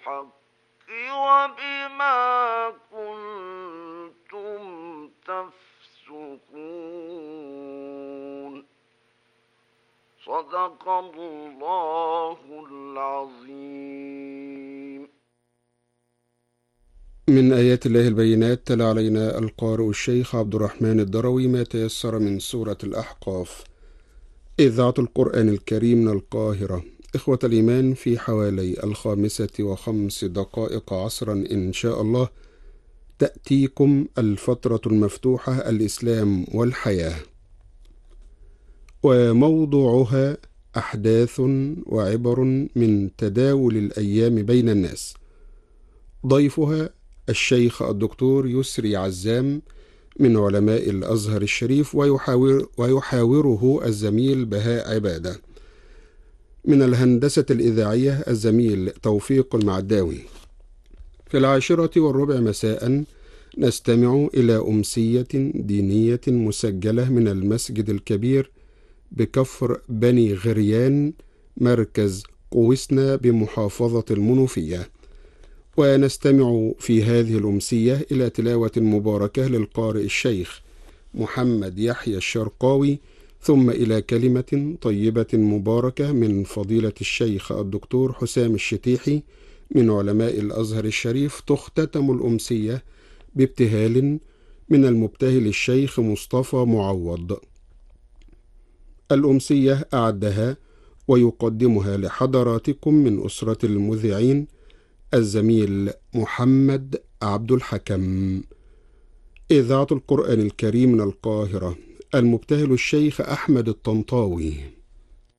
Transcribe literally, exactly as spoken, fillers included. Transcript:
بالحق وبما كنتم تفسقون. صدق الله العظيم. من آيات الله البينات. تلا علينا القارئ الشيخ عبد الرحمن الدروي ما تيسر من سورة الأحقاف. إذاعة القرآن الكريم من القاهرة. إخوة الإيمان، في حوالي الخامسة وخمس دقائق عصرا إن شاء الله تأتيكم الفترة المفتوحة الإسلام والحياة، وموضوعها أحداث وعبر من تداول الأيام بين الناس. ضيفها الشيخ الدكتور يسري عزام من علماء الأزهر الشريف، ويحاور ويحاوره الزميل بهاء عبادة. من الهندسة الإذاعية الزميل توفيق المعداوي. في العاشرة والربع مساء نستمع إلى أمسية دينية مسجلة من المسجد الكبير بكفر بني غريان مركز قوسنا بمحافظة المنوفية، ونستمع في هذه الأمسية إلى تلاوة مباركة للقارئ الشيخ محمد يحيى الشرقاوي، ثم إلى كلمة طيبة مباركة من فضيلة الشيخ الدكتور حسام الشتيحي من علماء الأزهر الشريف. تختتم الأمسية بابتهال من المبتهل الشيخ مصطفى معوض. الأمسية أعدها ويقدمها لحضراتكم من أسرة المذيعين الزميل محمد عبد الحكم. إذاعة القرآن الكريم من القاهرة. المبتهل الشيخ أحمد الطنطاوي.